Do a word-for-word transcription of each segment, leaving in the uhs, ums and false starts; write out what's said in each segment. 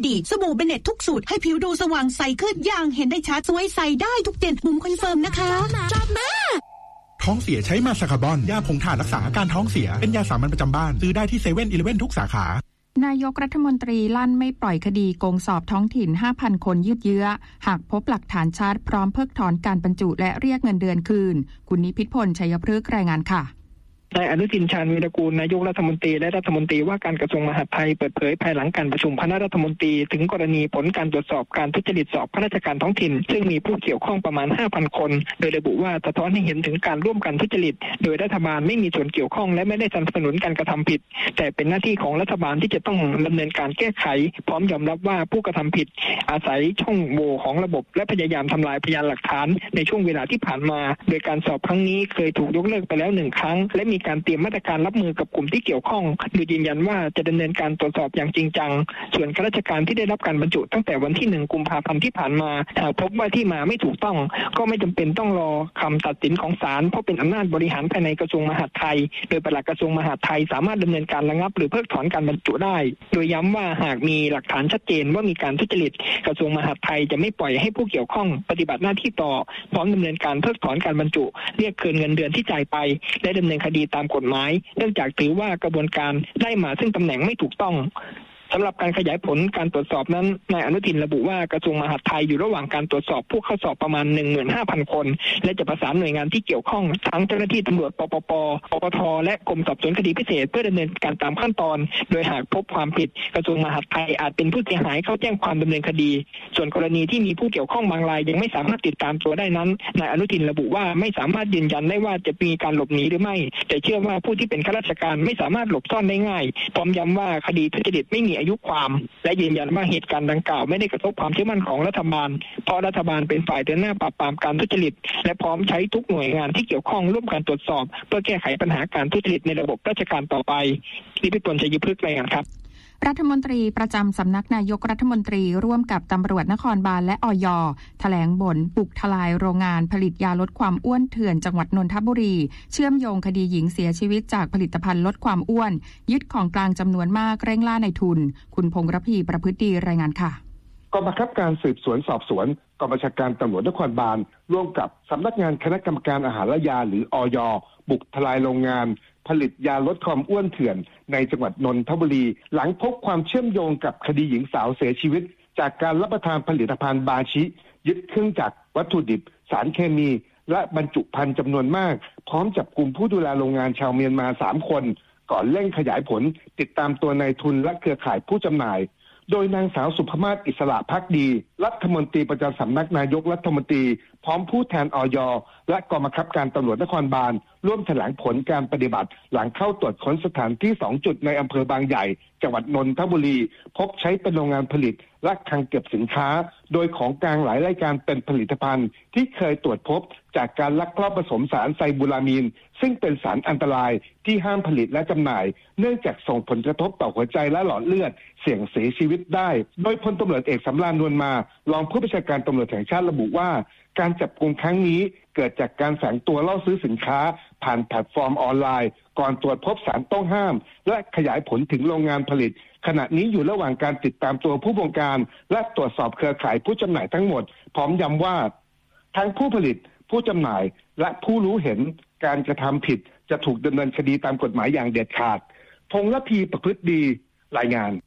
ดีสบู่เบเน็ตทุกสูตรให้ผิวดูสว่างใสขึ้นอย่างเห็นได้ชัดสวยใสได้ทุกเดือนบุ๋มคอนเฟิร์มนะคะจบมาท้องเสียใช้มาสคาร์บอนยาผงถ่านรักษาอาการท้องเสียเป็นยาสามัญประจำบ้านซื้อได้ที่เซเว่นอีเลฟเว่นทุกสาขานายกรัฐมนตรีลั่นไม่ปล่อยคดีโกงสอบท้องถิ่น ห้าพัน คนยืดเยื้อหากพบหลักฐานชัดพร้อมเพิกถอนการบรรจุและเรียกเงินเดือนคืนคุณนิพิษพลชัยพฤกษ์รายงานค่ะนายอนุทินชาญวีรกูลนายกรัฐมนตรีและรัฐมนตรีว่าการกระทรวงมหาดไทยเปิดเผยภายหลังการประชุมคณะรัฐมนตรีถึงกรณีผลการตรวจสอบการทุจริตสอบข้าราชการท้องถิ่นซึ่งมีผู้เกี่ยวข้องประมาณ ห้าพัน คนโดยระบุว่าสะท้อนให้เห็นถึงการร่วมกันทุจริตโดยรัฐบาลไม่มีส่วนเกี่ยวข้องและไม่ได้สนับสนุนการกระทำผิดแต่เป็นหน้าที่ของรัฐบาลที่จะต้องดำเนินการแก้ไขพร้อมยอมรับว่าผู้กระทำผิดอาศัยช่องโหว่ของระบบและพยายามทำลายพยานหลักฐานในช่วงเวลาที่ผ่านมาโดยการสอบครั้งนี้เคยถูกยกเลิกไปแล้วหนึ่งครั้งและมีการเตรียมมาตรการรับมือกับกลุ่มที่เกี่ยวข้องโดยยืนยันว่าจะดำเนินการตรวจสอบอย่างจริงจังส่วนข้าราชการที่ได้รับการบรรจุตั้งแต่วันที่หนึ่งกุมภาพันธ์ที่ผ่านมาหากพบว่าที่มาไม่ถูกต้องก็ไม่จำเป็นต้องรอคำตัดสินของศาลเพราะเป็นอำนาจบริหารภายในกระทรวงมหาดไทยโดยปลัดกระทรวงมหาดไทยสามารถดำเนินการระงับหรือเพิกถอนการบรรจุได้โดยย้ำว่าหากมีหลักฐานชัดเจนว่ามีการทุจริตกระทรวงมหาดไทยจะไม่ปล่อยให้ผู้เกี่ยวข้องปฏิบัติหน้าที่ต่อพร้อมดำเนินการเพิกถอนการบรรจุเรียกคืนเงินเดือนที่จ่ายไปและดำเนินคดีตามกฎหมายเนื่องจากถือว่ากระบวนการได้มาซึ่งตำแหน่งไม่ถูกต้องสำหรับการขยายผลการตรวจสอบนั้นนายอนุทินระบุว่ากระทรวงมหาดไทยอยู่ระหว่างการตรวจสอบผู้เข้าสอบประมาณ หนึ่งหมื่นห้าพัน คนและจะประสานหน่วยงานที่เกี่ยวข้องทั้งเจ้าหน้าที่ตำรวจปปป ปปทและกรมสอบสวนคดีพิเศษเพื่อดำเนินการตามขั้นตอนโดยหากพบความผิดกระทรวงมหาดไทยอาจเป็นผู้เสียหายเข้าแจ้งความดำเนินคดีส่วนกรณีที่มีผู้เกี่ยวข้องบางรายยังไม่สามารถติดตามตัวได้นั้นนายอนุทินระบุว่าไม่สามารถยืนยันได้ว่าจะมีการหลบหนีหรือไม่แต่เชื่อว่าผู้ที่เป็นข้าราชการไม่สามารถหลบซ่อนได้ง่ายพร้อมย้ำว่าคดีทุจริตไม่มีอายุความและยืนยันว่าเหตุการณ์ดังกล่าวไม่ได้กระทบความเชื่อมั่นของรัฐบาลเพราะรัฐบาลเป็นฝ่ายเดินหน้าปราบปรามการทุจริตและพร้อมใช้ทุกหน่วยงานที่เกี่ยวข้องร่วมกันตรวจสอบเพื่อแก้ไขปัญหาการทุจริตในระบบราชการต่อไปนิพิษพลชัยพฤกษ์รายงานครับรัฐมนตรีประจำสำนักนายกรัฐมนตรีร่วมกับตำรวจนครบาลและอย.แถลงผลบุกทลายโรงงานผลิตยาลดความอ้วนเถื่อนจังหวัดนนทบุรีเชื่อมโยงคดีหญิงเสียชีวิตจากผลิตภัณฑ์ลดความอ้วนยึดของกลางจำนวนมากเร่งล่าในทุนคุณพงษ์ระพีประพฤติดีรายงานค่ะกองบังคับการสืบสวนสอบสวนกองบัญชาการตำรวจนครบาลร่วมกับสำนักงานคณะกรรมการอาหารและยาหรืออย.บุกทลายโรงงานผลิตยาลดความอ้วนเถื่อนในจังหวัดนนทบุรีหลังพบความเชื่อมโยงกับคดีหญิงสาวเสียชีวิตจากการรับประทานผลิตภัณฑ์บาชิยึดเครื่องจักรวัตถุดิบสารเคมีและบรรจุภัณฑ์จำนวนมากพร้อมจับกุมผู้ดูแลโรงงานชาวเมียนมาสามคนก่อนเร่งขยายผลติดตามตัวนายทุนและเครือข่ายผู้จำหน่ายโดยนางสาวสุภมาศอิสระภักดีรัฐมนตรีประจำสำนักนายกรัฐมนตรีพร้อมผู้แทนอย.และกองบังคับการตำรวจนครบาลร่วมแถลงผลการปฏิบัติหลังเข้าตรวจค้นสถานที่สองจุดในอำเภอบางใหญ่จังหวัดนนทบุรีพบใช้เป็นโรงงานผลิตและคลังเก็บสินค้าโดยของกลางหลายรายการเป็นผลิตภัณฑ์ที่เคยตรวจพบจากการลักลอบผสมสารไซบูลามีนซึ่งเป็นสารอันตรายที่ห้ามผลิตและจำหน่ายเนื่องจากส่งผลกระทบต่อหัวใจและหลอดเลือดเสี่ยงเสียชีวิตได้โดยพลตำรวจเอกสำราญนวลมารองผู้บัญชาการตำรวจแห่งชาติระบุว่าการจับกุมครั้งนี้เกิดจากการแฝงตัวล่อซื้อสินค้าผ่านแพลตฟอร์มออนไลน์ก่อนตรวจพบสารต้องห้ามและขยายผลถึงโรงงานผลิตขณะนี้อยู่ระหว่างการติดตามตัวผู้บงการและตรวจสอบเครือข่ายผู้จำหน่ายทั้งหมดพร้อมย้ำว่าทั้งผู้ผลิตผู้จำหน่ายและผู้รู้เห็นการกระทำผิดจะถูกดำเนินคดีตามกฎหมายอย่างเด็ดขาดพงษ์ระพีประพฤติดีรายงาน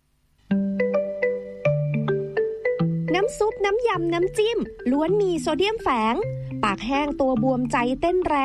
น้ำซุปน้ำยำน้ำจิ้มล้วนมีโซเดียมแฝงปากแห้งตัวบวมใจเต้นแรง